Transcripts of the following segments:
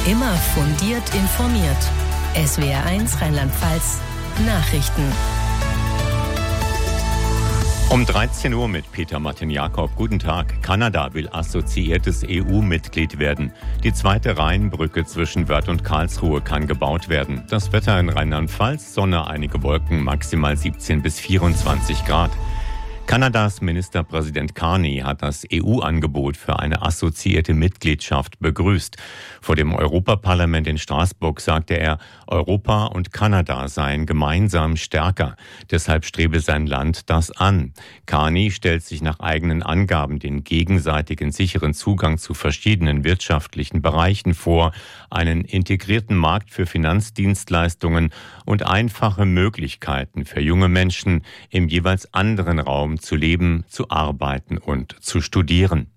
Immer fundiert informiert. SWR1 Rheinland-Pfalz Nachrichten. Um 13 Uhr mit Peter Martin-Jakob. Guten Tag. Kanada will assoziiertes EU-Mitglied werden. Die zweite Rheinbrücke zwischen Wörth und Karlsruhe kann gebaut werden. Das Wetter in Rheinland-Pfalz: Sonne, einige Wolken, maximal 17 bis 24 Grad. Kanadas Ministerpräsident Carney hat das EU-Angebot für eine assoziierte Mitgliedschaft begrüßt. Vor dem Europaparlament in Straßburg sagte er, Europa und Kanada seien gemeinsam stärker. Deshalb strebe sein Land das an. Carney stellt sich nach eigenen Angaben den gegenseitigen sicheren Zugang zu verschiedenen wirtschaftlichen Bereichen vor, einen integrierten Markt für Finanzdienstleistungen und einfache Möglichkeiten für junge Menschen im jeweils anderen Raum zu leben, zu arbeiten und zu studieren.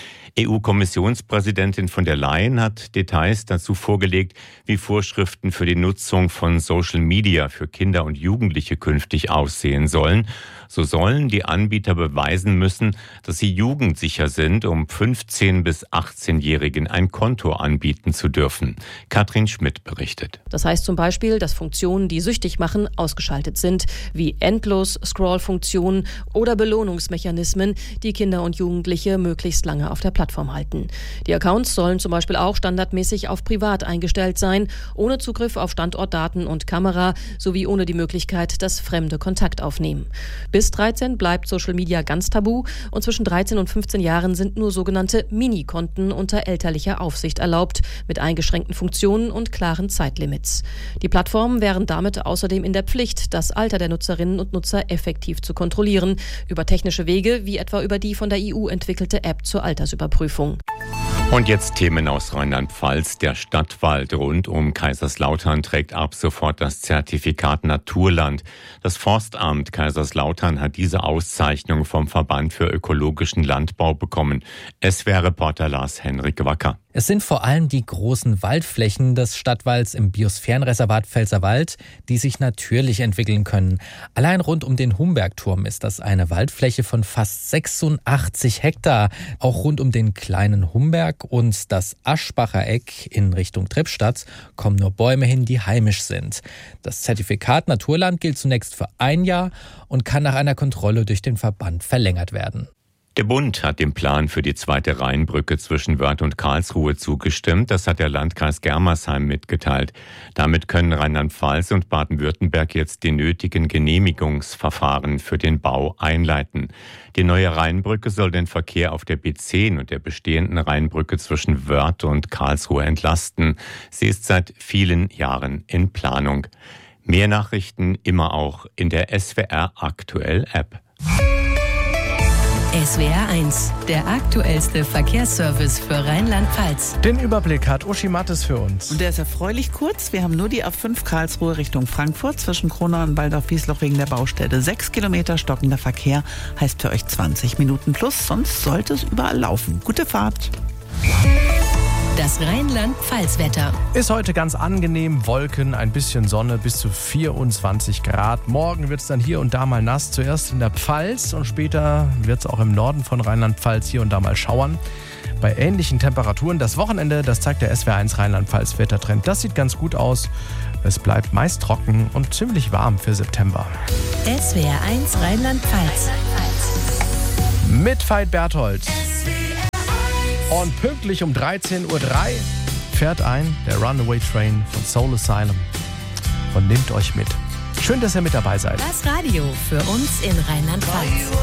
EU-Kommissionspräsidentin von der Leyen hat Details dazu vorgelegt, wie Vorschriften für die Nutzung von Social Media für Kinder und Jugendliche künftig aussehen sollen. So sollen die Anbieter beweisen müssen, dass sie jugendsicher sind, um 15- bis 18-Jährigen ein Konto anbieten zu dürfen. Katrin Schmidt berichtet. Das heißt zum Beispiel, dass Funktionen, die süchtig machen, ausgeschaltet sind, wie Endlos-Scroll-Funktionen oder Belohnungsmechanismen, die Kinder und Jugendliche möglichst lange auf der Plattform halten. Die Accounts sollen zum Beispiel auch standardmäßig auf privat eingestellt sein, ohne Zugriff auf Standortdaten und Kamera, sowie ohne die Möglichkeit, dass Fremde Kontakt aufnehmen. Bis 13 bleibt Social Media ganz tabu und zwischen 13 und 15 Jahren sind nur sogenannte Mini-Konten unter elterlicher Aufsicht erlaubt, mit eingeschränkten Funktionen und klaren Zeitlimits. Die Plattformen wären damit außerdem in der Pflicht, das Alter der Nutzerinnen und Nutzer effektiv zu kontrollieren, über technische Wege, wie etwa über die von der EU entwickelte App zur Altersüberprüfung. Und jetzt Themen aus Rheinland-Pfalz. Der Stadtwald rund um Kaiserslautern trägt ab sofort das Zertifikat Naturland. Das Forstamt Kaiserslautern hat diese Auszeichnung vom Verband für ökologischen Landbau bekommen. SWR-Reporter Lars-Henrik Wacker. Es sind vor allem die großen Waldflächen des Stadtwalds im Biosphärenreservat Pfälzerwald, die sich natürlich entwickeln können. Allein rund um den Humbergturm ist das eine Waldfläche von fast 86 Hektar. Auch rund um den kleinen Humberg und das Aschbacher Eck in Richtung Trippstadt kommen nur Bäume hin, die heimisch sind. Das Zertifikat Naturland gilt zunächst für 1 Jahr und kann nach einer Kontrolle durch den Verband verlängert werden. Der Bund hat dem Plan für die zweite Rheinbrücke zwischen Wörth und Karlsruhe zugestimmt. Das hat der Landkreis Germersheim mitgeteilt. Damit können Rheinland-Pfalz und Baden-Württemberg jetzt die nötigen Genehmigungsverfahren für den Bau einleiten. Die neue Rheinbrücke soll den Verkehr auf der B10 und der bestehenden Rheinbrücke zwischen Wörth und Karlsruhe entlasten. Sie ist seit vielen Jahren in Planung. Mehr Nachrichten immer auch in der SWR Aktuell App. SWR1, der aktuellste Verkehrsservice für Rheinland-Pfalz. Den Überblick hat Uschi Mattes für uns. Und der ist erfreulich kurz. Wir haben nur die A5 Karlsruhe Richtung Frankfurt zwischen Kronau und Waldorf-Wiesloch wegen der Baustelle. 6 Kilometer stockender Verkehr heißt für euch 20 Minuten plus. Sonst sollte es überall laufen. Gute Fahrt. Das Rheinland-Pfalz-Wetter. Ist heute ganz angenehm, Wolken, ein bisschen Sonne, bis zu 24 Grad. Morgen wird es dann hier und da mal nass, zuerst in der Pfalz und später wird es auch im Norden von Rheinland-Pfalz hier und da mal schauern. Bei ähnlichen Temperaturen das Wochenende, das zeigt der SWR1 Rheinland-Pfalz-Wettertrend. Das sieht ganz gut aus. Es bleibt meist trocken und ziemlich warm für September. SWR1 Rheinland-Pfalz. Mit Veit Berthold. Und pünktlich um 13.03 Uhr fährt der Runaway Train von Soul Asylum und nimmt euch mit. Schön, dass ihr mit dabei seid. Das Radio für uns in Rheinland-Pfalz.